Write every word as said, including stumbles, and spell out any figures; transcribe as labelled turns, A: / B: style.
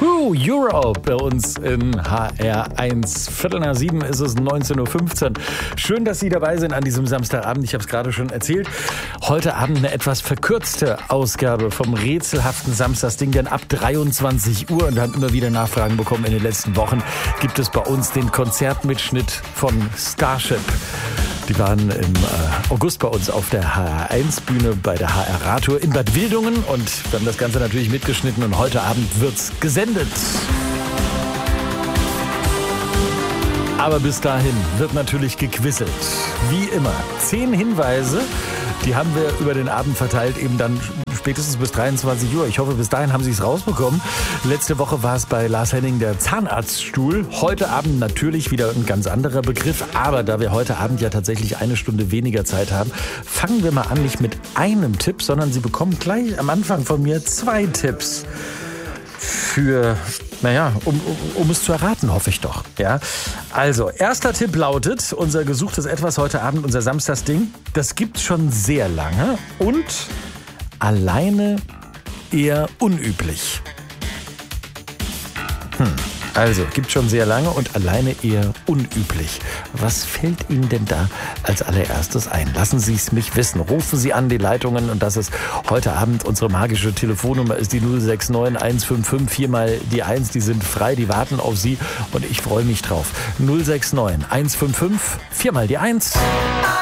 A: Who Europe bei uns in H R eins. Viertel nach sieben ist es, neunzehn Uhr fünfzehn. Schön, dass Sie dabei sind an diesem Samstagabend. Ich habe es gerade schon erzählt. Heute Abend eine etwas verkürzte Ausgabe vom rätselhaften Samstagsding, denn ab dreiundzwanzig Uhr, und wir haben immer wieder Nachfragen bekommen in den letzten Wochen, gibt es bei uns den Konzertmitschnitt von Starship. Die waren im äh, August bei uns auf der H R eins Bühne bei der H R Radtour in Bad Wildungen und wir haben das Ganze natürlich mitgeschnitten und heute Abend wird's gesendet. Aber bis dahin wird natürlich gequizzt. Wie immer. Zehn Hinweise, die haben wir über den Abend verteilt, eben dann spätestens bis dreiundzwanzig Uhr. Ich hoffe, bis dahin haben Sie es rausbekommen. Letzte Woche war es bei Lars Henning der Zahnarztstuhl. Heute Abend natürlich wieder ein ganz anderer Begriff. Aber da wir heute Abend ja tatsächlich eine Stunde weniger Zeit haben, fangen wir mal an, nicht mit einem Tipp, sondern Sie bekommen gleich am Anfang von mir zwei Tipps. Für, naja, um, um, um es zu erraten, hoffe ich doch. Ja? Also, erster Tipp lautet, unser gesuchtes Etwas heute Abend, unser Samstagsding, das gibt's schon sehr lange und alleine eher unüblich. Hm. Also, gibt schon sehr lange und alleine eher unüblich. Was fällt Ihnen denn da als allererstes ein? Lassen Sie es mich wissen. Rufen Sie an die Leitungen und das ist heute Abend unsere magische Telefonnummer ist die null sechs neun eins fünf fünf vier mal die eins. Die sind frei, die warten auf Sie und ich freue mich drauf. null sechs neun eins fünf fünf vier mal die eins.